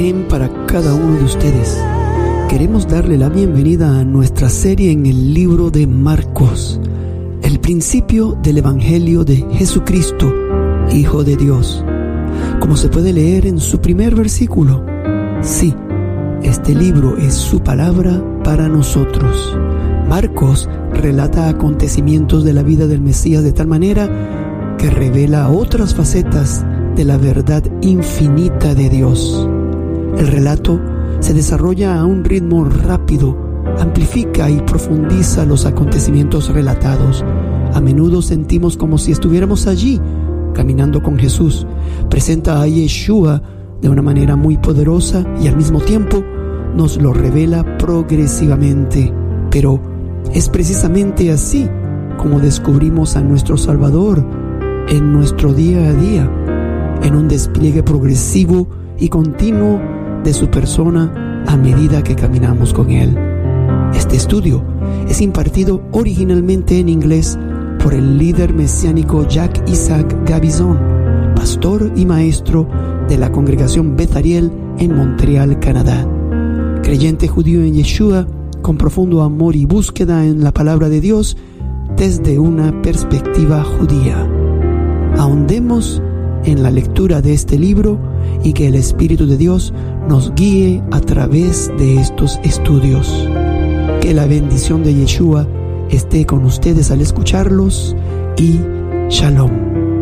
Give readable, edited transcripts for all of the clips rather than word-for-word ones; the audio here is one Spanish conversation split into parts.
Shalom para cada uno de ustedes. Queremos darle la bienvenida a nuestra serie en el libro de Marcos, el principio del Evangelio de Jesucristo, Hijo de Dios. Como se puede leer en su primer versículo, sí, este libro es su palabra para nosotros. Marcos relata acontecimientos de la vida del Mesías de tal manera que revela otras facetas de la verdad infinita de Dios. El relato se desarrolla a un ritmo rápido, amplifica y profundiza los acontecimientos relatados. A menudo sentimos como si estuviéramos allí, caminando con Jesús. Presenta a Yeshua de una manera muy poderosa y al mismo tiempo nos lo revela progresivamente. Pero es precisamente así como descubrimos a nuestro Salvador en nuestro día a día, en un despliegue progresivo y continuo de su persona a medida que caminamos con Él. Este estudio es impartido originalmente en inglés por el líder mesiánico Jacques Isaac Gabizon, pastor y maestro de la congregación Beth Ariel en Montreal, Canadá. Creyente judío en Yeshua, con profundo amor y búsqueda en la palabra de Dios desde una perspectiva judía. Ahondemos en la lectura de este libro y que el Espíritu de Dios nos guíe a través de estos estudios. Que la bendición de Yeshua esté con ustedes al escucharlos y Shalom.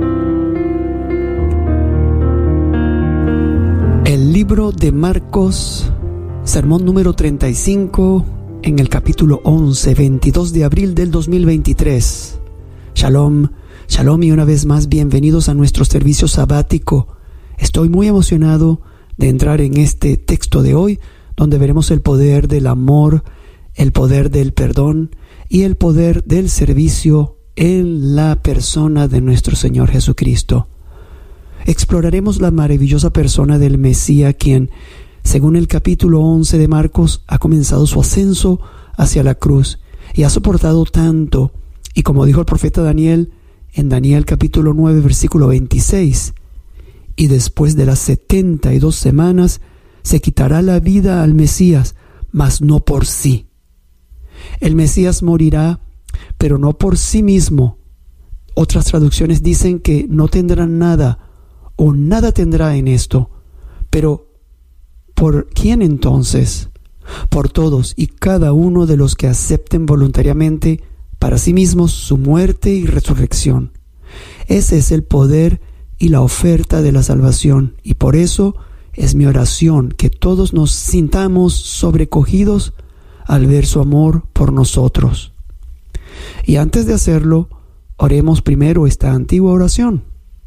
El libro de Marcos, sermón número 35, en el capítulo 11, 22 de abril del 2023. Shalom. Shalom y una vez más bienvenidos a nuestro servicio sabático. Estoy muy emocionado de entrar en este texto de hoy, donde veremos el poder del amor, el poder del perdón y el poder del servicio en la persona de nuestro Señor Jesucristo. Exploraremos la maravillosa persona del Mesías, quien, según el capítulo 11 de Marcos, ha comenzado su ascenso hacia la cruz y ha soportado tanto, y como dijo el profeta Daniel, en Daniel capítulo 9 versículo 26, y después de las 72 semanas se quitará la vida al Mesías, mas no por sí. El Mesías morirá, pero no por sí mismo. Otras traducciones dicen que no tendrá nada o nada tendrá en esto. Pero ¿por quién entonces? Por todos y cada uno de los que acepten voluntariamente para sí mismos su muerte y resurrección. Ese es el poder y la oferta de la salvación, y por eso es mi oración que todos nos sintamos sobrecogidos al ver su amor por nosotros. Y antes de hacerlo, oremos primero esta antigua oración.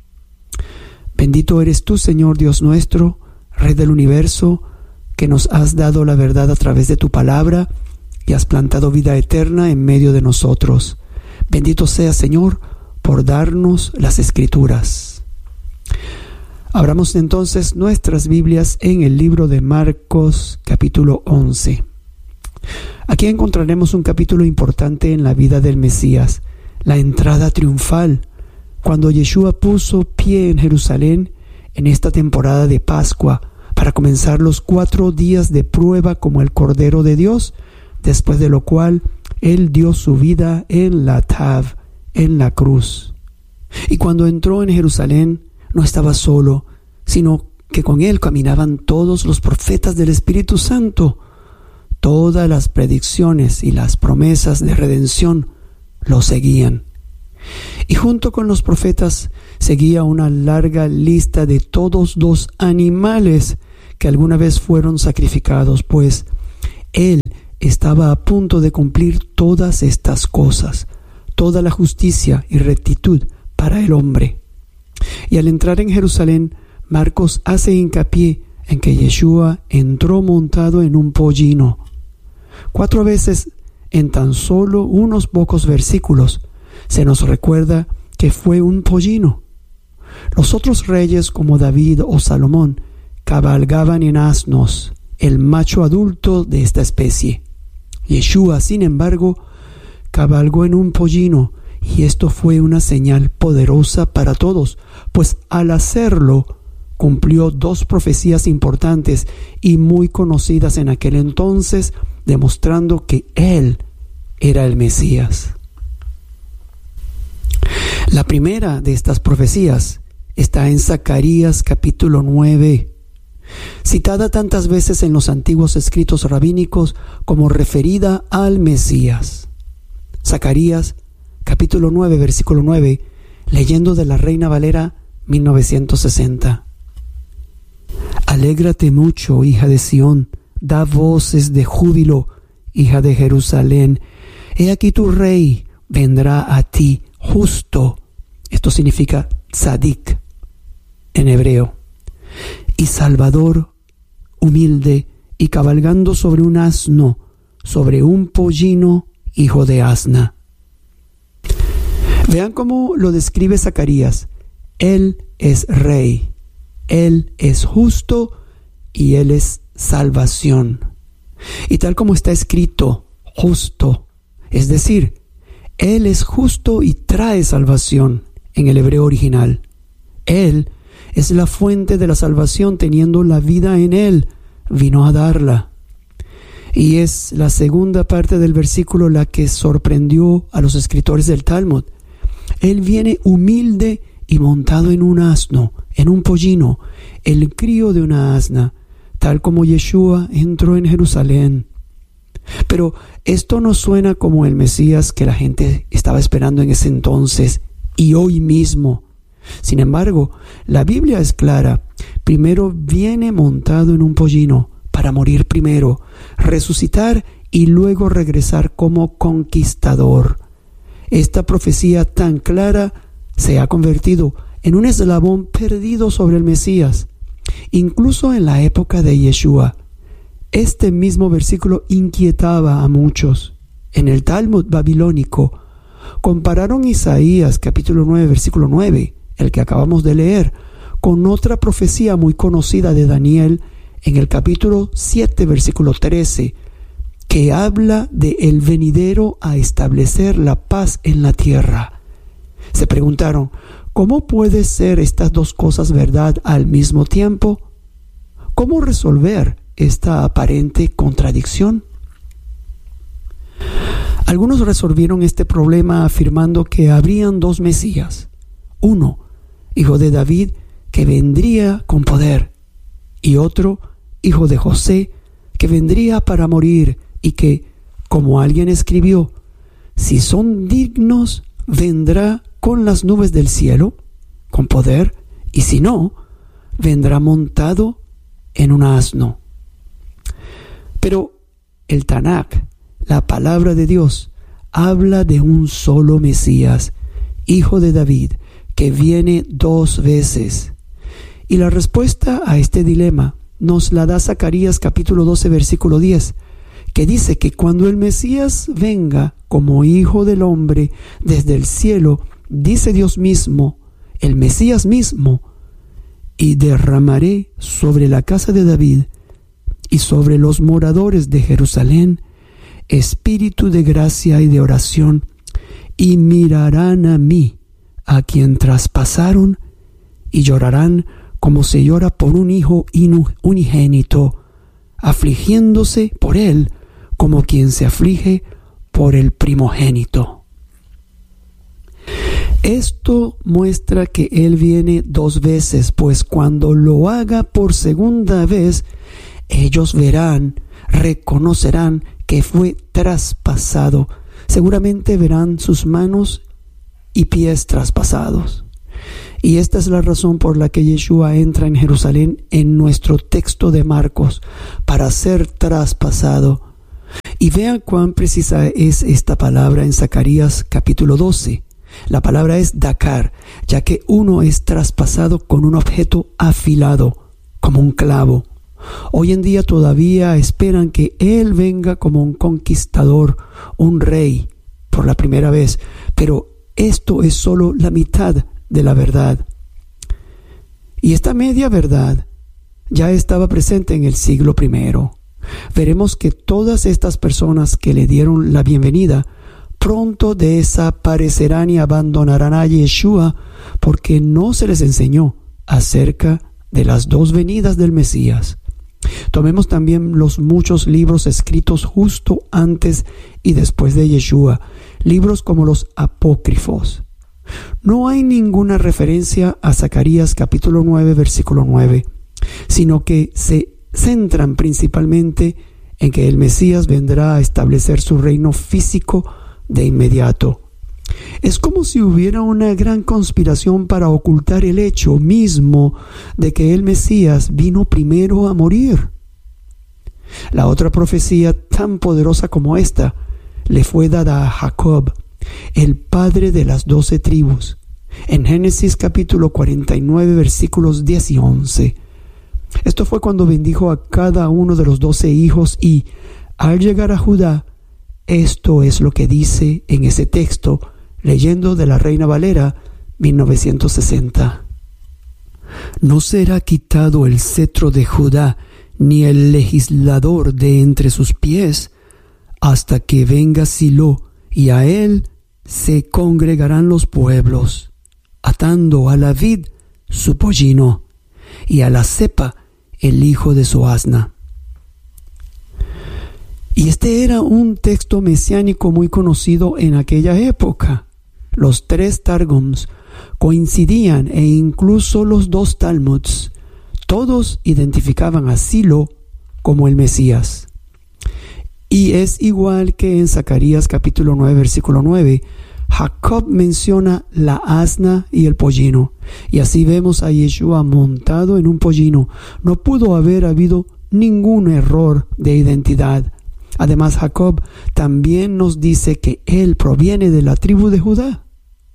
Bendito eres tú, Señor Dios nuestro, Rey del universo, que nos has dado la verdad a través de tu palabra y has plantado vida eterna en medio de nosotros. Bendito sea, Señor, por darnos las Escrituras. Abramos entonces nuestras Biblias en el libro de Marcos, capítulo 11. Aquí encontraremos un capítulo importante en la vida del Mesías, la entrada triunfal, cuando Yeshua puso pie en Jerusalén en esta temporada de Pascua para comenzar los 4 días de prueba como el Cordero de Dios, después de lo cual Él dio su vida en la Tav, en la cruz. Y cuando entró en Jerusalén, no estaba solo, sino que con Él caminaban todos los profetas del Espíritu Santo. Todas las predicciones y las promesas de redención lo seguían. Y junto con los profetas seguía una larga lista de todos los animales que alguna vez fueron sacrificados, pues Él estaba a punto de cumplir todas estas cosas, toda la justicia y rectitud para el hombre. Y al entrar en Jerusalén, Marcos hace hincapié en que Yeshua entró montado en un pollino. 4 veces en tan solo unos pocos versículos se nos recuerda que fue un pollino. Los otros reyes como David o Salomón cabalgaban en asnos, el macho adulto de esta especie. Yeshua, sin embargo, cabalgó en un pollino, y esto fue una señal poderosa para todos, pues al hacerlo cumplió 2 profecías importantes y muy conocidas en aquel entonces, demostrando que Él era el Mesías. La primera de estas profecías está en Zacarías capítulo 9, citada tantas veces en los antiguos escritos rabínicos como referida al Mesías. Zacarías capítulo 9, versículo 9, leyendo de la Reina Valera 1960. Alégrate mucho, hija de Sión, da voces de júbilo, hija de Jerusalén. He aquí tu rey vendrá a ti justo. Esto significa tzadik en hebreo. Y salvador, humilde y cabalgando sobre un asno, sobre un pollino, hijo de asna. Vean cómo lo describe Zacarías. Él es rey, Él es justo y Él es salvación. Y tal como está escrito, justo, es decir, Él es justo y trae salvación en el hebreo original. Él es la fuente de la salvación, teniendo la vida en Él, vino a darla. Y es la segunda parte del versículo la que sorprendió a los escritores del Talmud. Él viene humilde y montado en un asno, en un pollino, el crío de una asna, tal como Yeshua entró en Jerusalén. Pero esto no suena como el Mesías que la gente estaba esperando en ese entonces y hoy mismo. Sin embargo, la Biblia es clara. Primero viene montado en un pollino para morir primero, resucitar y luego regresar como conquistador. Esta profecía tan clara se ha convertido en un eslabón perdido sobre el Mesías, incluso en la época de Yeshua. Este mismo versículo inquietaba a muchos. En el Talmud babilónico compararon Isaías capítulo 9 versículo 9, el que acabamos de leer, con otra profecía muy conocida de Daniel en el capítulo 7 versículo 13, que habla de el venidero a establecer la paz en la tierra. Se preguntaron, ¿cómo puede ser estas dos cosas verdad al mismo tiempo? ¿Cómo resolver esta aparente contradicción? Algunos resolvieron este problema afirmando que habrían 2 Mesías. Uno, hijo de David, que vendría con poder, y otro, hijo de José, que vendría para morir y que, como alguien escribió, si son dignos, vendrá con las nubes del cielo, con poder, y si no, vendrá montado en un asno. Pero el Tanakh, la palabra de Dios, habla de un solo Mesías, hijo de David, que viene 2 veces. Y la respuesta a este dilema nos la da Zacarías capítulo 12 versículo 10, que dice que cuando el Mesías venga como hijo del hombre desde el cielo, dice Dios mismo, el Mesías mismo, y derramaré sobre la casa de David y sobre los moradores de Jerusalén espíritu de gracia y de oración, y mirarán a mí, a quien traspasaron, y llorarán como se llora por un hijo unigénito, afligiéndose por él como quien se aflige por el primogénito. Esto muestra que Él viene 2 veces, pues cuando lo haga por segunda vez, ellos verán, reconocerán que fue traspasado. Seguramente verán sus manos y pies traspasados. Y esta es la razón por la que Yeshua entra en Jerusalén en nuestro texto de Marcos, para ser traspasado. Y vean cuán precisa es esta palabra en Zacarías capítulo 12. La palabra es dakar, ya que uno es traspasado con un objeto afilado, como un clavo. Hoy en día todavía esperan que Él venga como un conquistador, un rey, por la primera vez, pero esto es solo la mitad de la verdad. Y esta media verdad ya estaba presente en el siglo I. Veremos que todas estas personas que le dieron la bienvenida pronto desaparecerán y abandonarán a Yeshua porque no se les enseñó acerca de las dos venidas del Mesías. Tomemos también los muchos libros escritos justo antes y después de Yeshua, libros como los apócrifos. No hay ninguna referencia a Zacarías capítulo 9, versículo 9, sino que se centran principalmente en que el Mesías vendrá a establecer su reino físico de inmediato. Es como si hubiera una gran conspiración para ocultar el hecho mismo de que el Mesías vino primero a morir. La otra profecía tan poderosa como esta le fue dada a Jacob, el padre de las 12 tribus, en Génesis capítulo 49, versículos 10 y 11. Esto fue cuando bendijo a cada uno de los 12 hijos y, al llegar a Judá, esto es lo que dice en ese texto, leyendo de la Reina Valera 1960. No será quitado el cetro de Judá, ni el legislador de entre sus pies, hasta que venga Silo, y a él se congregarán los pueblos, atando a la vid su pollino, y a la cepa el hijo de su asna. Y este era un texto mesiánico muy conocido en aquella época. Los 3 Targums coincidían e incluso los 2 Talmuds. Todos identificaban a Silo como el Mesías. Y es igual que en Zacarías capítulo 9, versículo 9. Jacob menciona la asna y el pollino. Y así vemos a Yeshua montado en un pollino. No pudo haber habido ningún error de identidad. Además, Jacob también nos dice que él proviene de la tribu de Judá.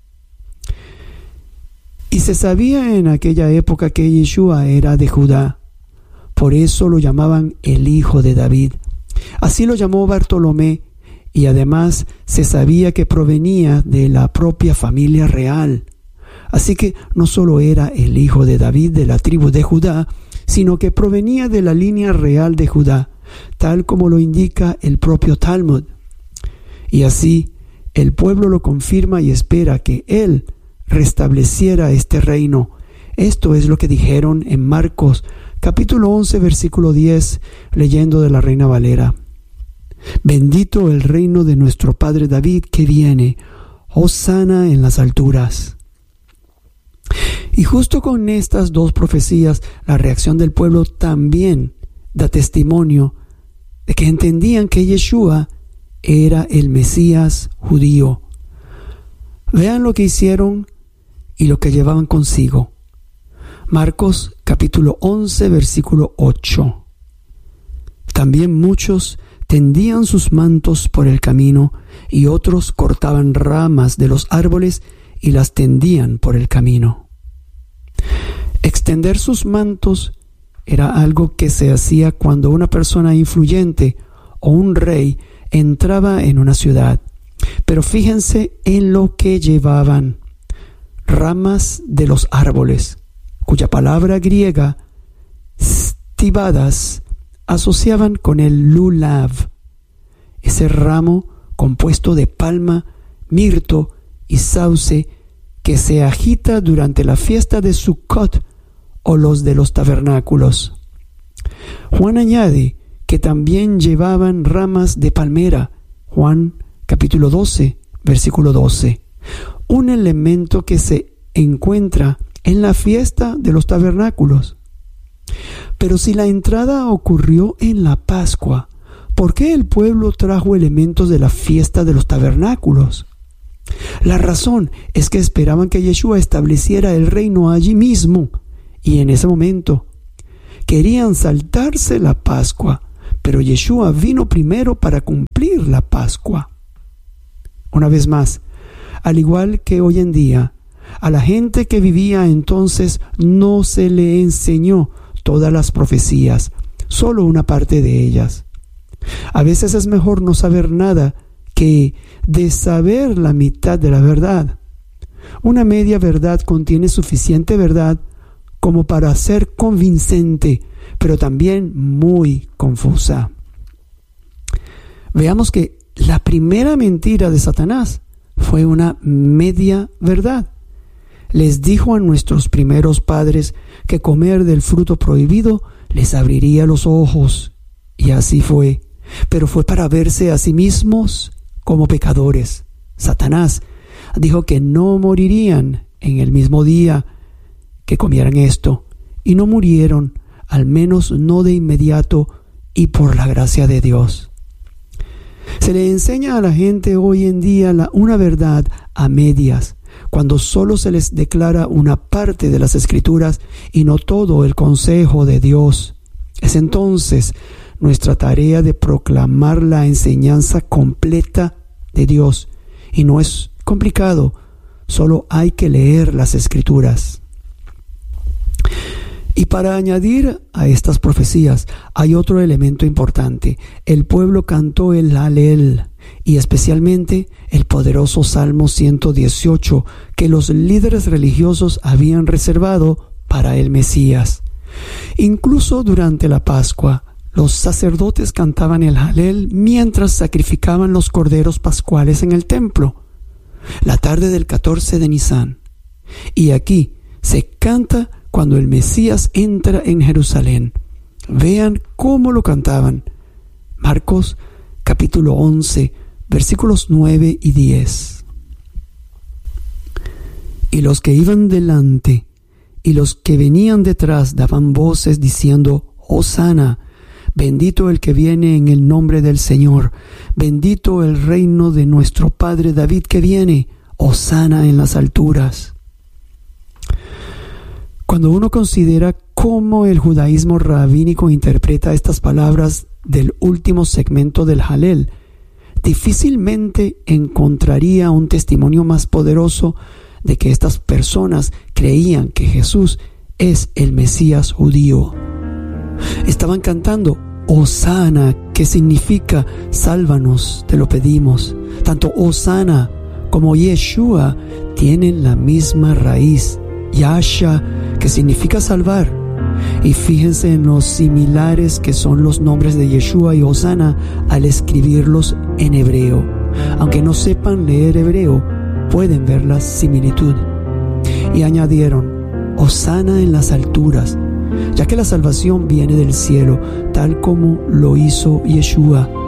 Y se sabía en aquella época que Yeshua era de Judá. Por eso lo llamaban el hijo de David. Así lo llamó Bartolomé, y además se sabía que provenía de la propia familia real. Así que no solo era el hijo de David de la tribu de Judá, sino que provenía de la línea real de Judá, tal como lo indica el propio Talmud. Y así el pueblo lo confirma y espera que él restableciera este reino. Esto es lo que dijeron en Marcos capítulo 11 versículo 10, leyendo de la Reina Valera. Bendito el reino de nuestro padre David que viene, hosana en las alturas. Y justo con estas 2 profecías, la reacción del pueblo también da testimonio de que entendían que Yeshua era el Mesías judío. Vean lo que hicieron y lo que llevaban consigo. Marcos capítulo 11 versículo 8. También muchos tendían sus mantos por el camino, y otros cortaban ramas de los árboles y las tendían por el camino. Extender sus mantos era algo que se hacía cuando una persona influyente o un rey entraba en una ciudad. Pero fíjense en lo que llevaban: ramas de los árboles, cuya palabra griega stivadas asociaban con el lulav, ese ramo compuesto de palma, mirto y sauce que se agita durante la fiesta de Sukkot o los de los tabernáculos. Juan añade que también llevaban ramas de palmera, Juan capítulo 12, versículo 12, un elemento que se encuentra en la fiesta de los tabernáculos. Pero si la entrada ocurrió en la Pascua, ¿por qué el pueblo trajo elementos de la fiesta de los tabernáculos? La razón es que esperaban que Yeshua estableciera el reino allí mismo, y en ese momento querían saltarse la Pascua, pero Yeshua vino primero para cumplir la Pascua. Una vez más, al igual que hoy en día, a la gente que vivía entonces no se le enseñó todas las profecías, solo una parte de ellas. A veces es mejor no saber nada que de saber la mitad de la verdad. Una media verdad contiene suficiente verdad como para ser convincente, pero también muy confusa. Veamos que la primera mentira de Satanás fue una media verdad. les dijo a nuestros primeros padres que comer del fruto prohibido les abriría los ojos. Y así fue, pero fue para verse a sí mismos como pecadores. Satanás dijo que no morirían en el mismo día que comieran esto, y no murieron, al menos no de inmediato y por la gracia de Dios. Se le enseña a la gente hoy en día una verdad a medias, cuando solo se les declara una parte de las Escrituras y no todo el consejo de Dios. Es entonces nuestra tarea de proclamar la enseñanza completa de Dios, y no es complicado, solo hay que leer las Escrituras. Y para añadir a estas profecías hay otro elemento importante. El pueblo cantó el Halel, y especialmente el poderoso Salmo 118 que los líderes religiosos habían reservado para el Mesías. Incluso durante la Pascua, los sacerdotes cantaban el Halel mientras sacrificaban los corderos pascuales en el templo, la tarde del 14 de Nisán. Y aquí se canta cuando el Mesías entra en Jerusalén. Vean cómo lo cantaban. Marcos capítulo 11, versículos 9 y 10. Y los que iban delante y los que venían detrás daban voces diciendo: Hosana, bendito el que viene en el nombre del Señor, bendito el reino de nuestro padre David que viene, Hosana en las alturas. Cuando uno considera cómo el judaísmo rabínico interpreta estas palabras del último segmento del Halel, difícilmente encontraría un testimonio más poderoso de que estas personas creían que Jesús es el Mesías judío. Estaban cantando Hosana, que significa sálvanos, te lo pedimos. Tanto Hosana como Yeshua tienen la misma raíz, Yasha, que significa salvar. Y fíjense en los similares que son los nombres de Yeshua y Hosana al escribirlos en hebreo. Aunque no sepan leer hebreo, pueden ver la similitud. Y añadieron: Hosana en las alturas, ya que la salvación viene del cielo, tal como lo hizo Yeshua.